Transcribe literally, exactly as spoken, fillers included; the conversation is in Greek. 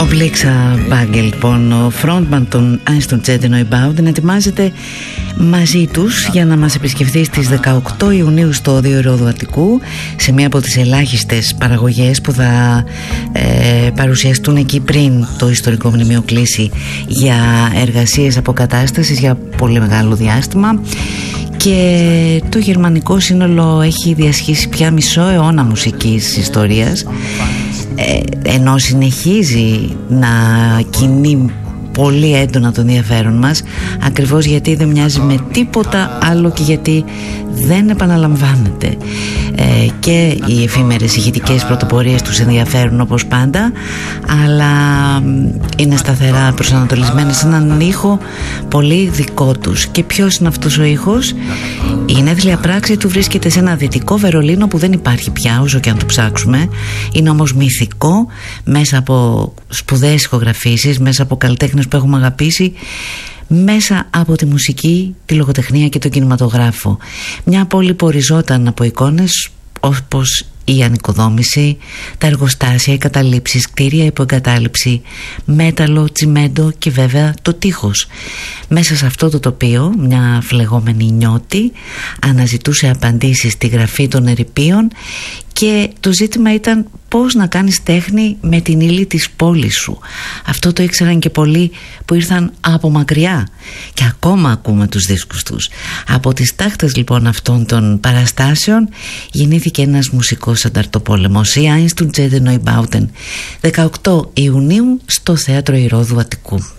Blixa Bagge, λοιπόν, ο frontman των Einstein Jedi Neubauten, ετοιμάζεται μαζί τους για να μας επισκεφθεί στις δεκαοκτώ Ιουνίου στο Οδείο Ηρώδου Αττικού, σε μία από τις ελάχιστες παραγωγές που θα ε, παρουσιαστούν εκεί πριν το ιστορικό μνημείο κλείσει για εργασίες αποκατάστασης για πολύ μεγάλο διάστημα. Και το γερμανικό σύνολο έχει διασχίσει πια μισό αιώνα μουσικής ιστορίας, ε, ενώ συνεχίζει να κινεί πολύ έντονα τον ενδιαφέρον μας, ακριβώς γιατί δεν μοιάζει με τίποτα άλλο και γιατί δεν επαναλαμβάνεται. Ε, και οι εφήμερες ηχητικές πρωτοπορίες τους ενδιαφέρουν όπως πάντα, αλλά είναι σταθερά προσανατολισμένες σε έναν ήχο πολύ δικό τους. Και ποιος είναι αυτός ο ήχος? Η γενέθλια πράξη του βρίσκεται σε ένα δυτικό Βερολίνο που δεν υπάρχει πια όσο και αν το ψάξουμε. Είναι όμως μυθικό, μέσα από σπουδαίες ηχογραφήσεις, μέσα από καλλιτέχνες που έχουμε αγαπήσει, μέσα από τη μουσική, τη λογοτεχνία και τον κινηματογράφο. Μια πόλη που οριζόταν από εικόνες όπως η ανοικοδόμηση, τα εργοστάσια, οι καταλήψεις, κτίρια υπό εγκατάλειψη, μέταλλο, τσιμέντο και βέβαια το τείχος. Μέσα σε αυτό το τοπίο μια φλεγόμενη νιώτη αναζητούσε απαντήσεις στη γραφή των ερειπίων και το ζήτημα ήταν πώς να κάνεις τέχνη με την ύλη της πόλης σου. Αυτό το ήξεραν και πολλοί που ήρθαν από μακριά και ακόμα ακούμε τους δίσκους τους. Από τις τάχτες λοιπόν αυτών των παραστάσεων γεννήθηκε ένας μουσικός ανταρτοπόλεμος, η Einstein Jedi Neubauten, δεκαοκτώ Ιουνίου στο Θέατρο Ηρώδου Αττικού.